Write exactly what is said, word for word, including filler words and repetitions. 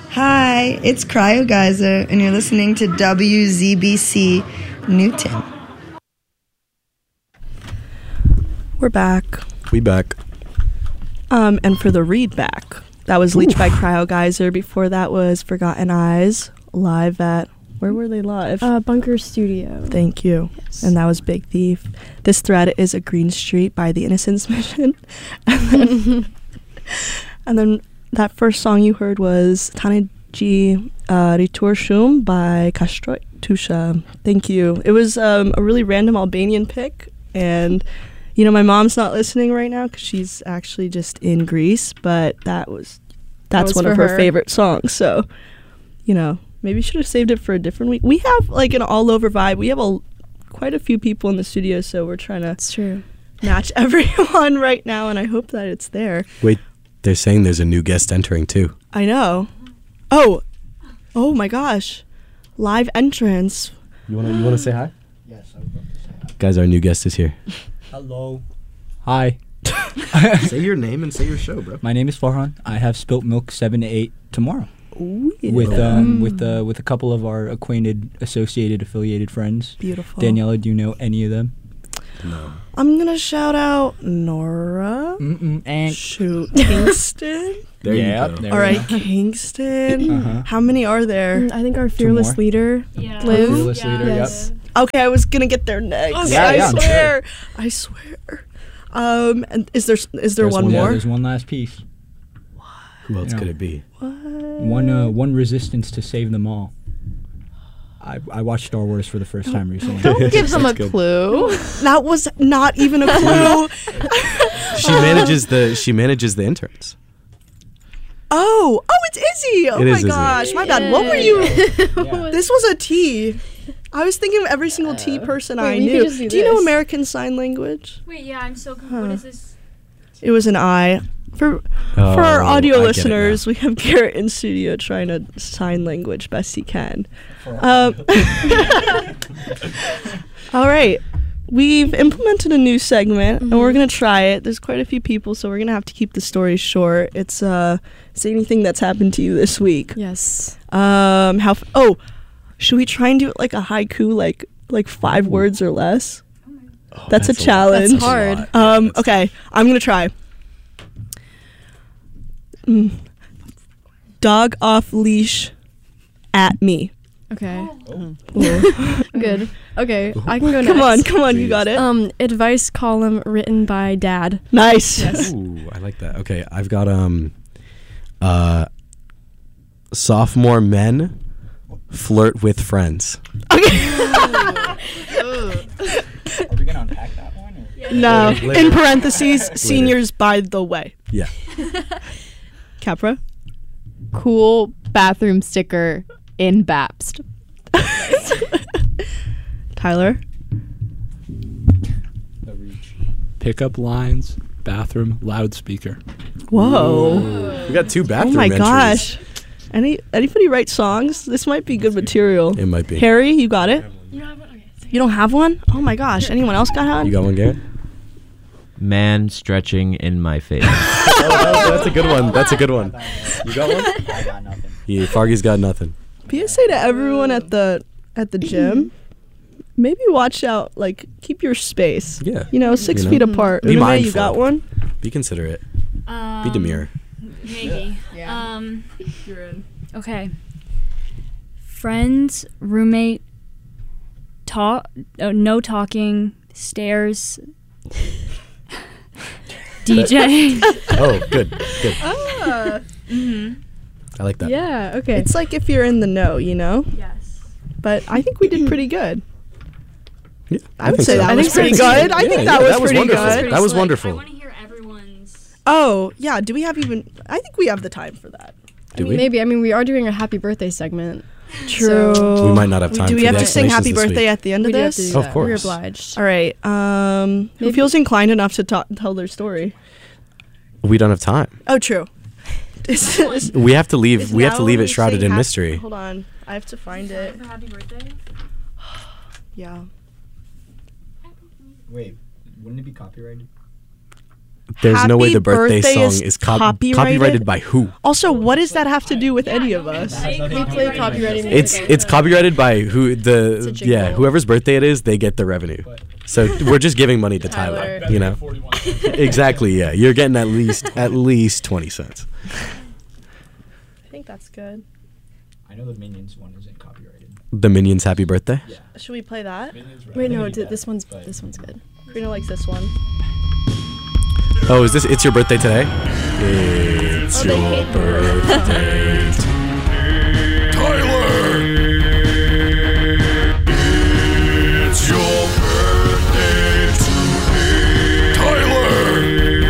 Hi, it's Cryo Geyser, and you're listening to W Z B C Newton. We're back. We back. Um, and for the read back, that was Leech by Cryo Geyser. Before that was Forgotten Eyes, live at, where were they live? Uh, Bunker Studio. Thank you. Yes. And that was Big Thief. This thread is A Green Street by The Innocence Mission. and, then, and then that first song you heard was Taneji uh, Ritur Shum by Kastroy Tusha. Thank you. It was um, a really random Albanian pick, and you know, my mom's not listening right now because she's actually just in Greece, but that was that's that was one of her, her favorite songs. So, you know, maybe should have saved it for a different week. We have like an all over vibe. We have a quite a few people in the studio, so we're trying to it's true. match everyone right now, and I hope that it's there. Wait, they're saying there's a new guest entering too. I know. Oh, oh my gosh, live entrance. You wanna you wanna say hi? Yes, I would love to say hi. Guys, our new guest is here. Hello. Hi. Say your name and say your show, bro. My name is Farhan. I have Spilt Milk seven to eight tomorrow. Ooh, yeah. With um with uh with a couple of our acquainted, associated, affiliated friends. Beautiful. Daniela, do you know any of them? No. I'm gonna shout out Nora. Mm-mm. And Shoot, Kingston. There yeah, you go. there All we right, go. Kingston. Uh-huh. How many are there? Mm, I think our fearless more. leader, Yeah. Liv. Fearless leader, Yes. Okay, I was gonna get there next. Okay. Yeah, I yeah, I'm swear. I swear. Um, and is there is there There's one yeah, more? there's one last piece. Who else Yeah. could it be? What? One uh one resistance to save them all. I I watched Star Wars for the first time recently. Don't give them a That's good. clue. That was not even a clue. She manages the she manages the interns. Oh, oh, it's Izzy. Oh It my is Izzy. gosh, my bad. What were you? Yeah. This was a T. I was thinking of every single T person wait, I we could knew. just do Do you know this. American Sign Language? Wait, yeah, I'm so confused. Huh. What is this? It was an I. For Oh, for our audio I get it listeners, now. we have Garrett in studio trying to sign language best he can. Um, all right. We've implemented a new segment, and we're going to try it. There's quite a few people, so we're going to have to keep the story short. It's uh, say anything that's happened to you this week. Yes. Um, how? F- oh, should we try and do it like a haiku, like like five Ooh. words or less? Oh, That's a lot. challenge. That's hard. That's a lot. Um, Yeah, that's- okay, I'm gonna try. Mm. Dog off leash at me. Okay. Oh. Good. Okay, I can go next. Come on, come on, you Jeez. got it. Um, advice column written by Dad. Nice. Ooh, I like that. Okay, I've got um uh sophomore men flirt with friends. Are we gonna unpack that one? Or? No, Later. in parentheses, seniors. By the way, Yeah. Capra. Cool bathroom sticker in Bapst. Tyler. The reach. Pickup lines, bathroom, loudspeaker. Whoa. We got two Oh bathroom my entries. gosh. Any anybody write songs? This might be good material. It might be. Harry, you got it? You don't have one? Okay. You don't have one? Oh my gosh. Anyone else got one? You got one, Garrett? Man stretching in my face. Oh, that's, that's a good one. That's a good one. You got one? I got nothing. Yeah, Fargy's got nothing. P S A to everyone at the at the gym. Maybe watch out, like keep your space. Yeah. You know, six You know? feet apart. Be Unume, you mindful. got one? Be considerate. Um, Be demure. Maybe. Yeah. Um, You're in. okay. Friends, roommate, talk, oh, no talking, stairs, D J. Oh, good. Good. Ah. Mm-hmm. I like that. Yeah. Okay. It's like if you're in the know, you know? Yes. But I think we did pretty good. Yeah, I would think say so. that I was think pretty so, too. good. I Yeah, think yeah, that was that was pretty wonderful. good. That was Slick. wonderful. I want to hear everyone's. Oh, yeah. Do we have even I think we have the time for that. I Do mean, we? maybe. I mean, we are doing a happy birthday segment. True. So- We might not have time Do we for have the to sing happy explanations this birthday week. at the end We of do have to this? do Of that. We're course. obliged. All right. Um, who Maybe- feels inclined enough to ta- tell their story? We don't have time. Oh, true. Is- is- We have to leave. is We have to leave now it shrouded saying in hap- mystery. Hold on. I have to find it. For happy birthday. Yeah. Wait, wouldn't it be copyrighted? There's no way Happy the birthday, Birthday song is is, cop- copyrighted? copyrighted by who? Also, what does that have to do with any of us? We play copyrighted music. It's all the it's time. copyrighted by who the It's a yeah jingle. whoever's birthday it is, they get the revenue. So we're just giving money to Tyler, Tyler. you know. Exactly, yeah. You're getting at least at least twenty cents. I think that's good. I know the Minions one isn't copyrighted. The Minions Happy Birthday? Yeah. Should we play that? Wait, no, d- this one's this one's good. Karina likes this one. Oh, is this It's Your Birthday Today? It's Oh, they your hate the word. birthday